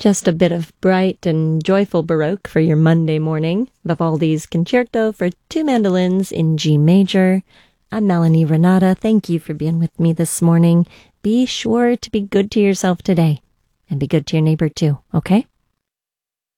Just a bit of bright and joyful Baroque for your Monday morning. Vivaldi's Concerto for Two Mandolins in G major. I'm Melanie Renata. Thank you for being with me this morning. Be sure to be good to yourself today and be good to your neighbor too, okay?